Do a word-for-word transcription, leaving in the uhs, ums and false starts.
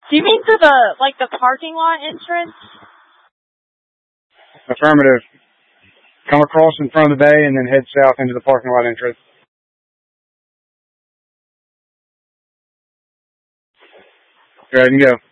Do you mean to the, like, the parking lot entrance? Affirmative. Come across in front of the bay and then head south into the parking lot entrance. Go ahead and go.